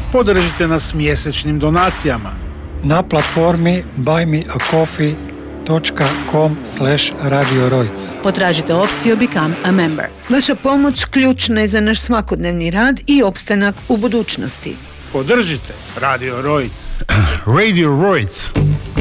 Podržite nas mjesečnim donacijama na platformi buymeacoffee.com/Radio Rojc. Potražite opciju Become a Member. Vaša pomoć ključna je za naš svakodnevni rad i opstanak u budućnosti. Podržite Radio Rojc. Radio Rojc.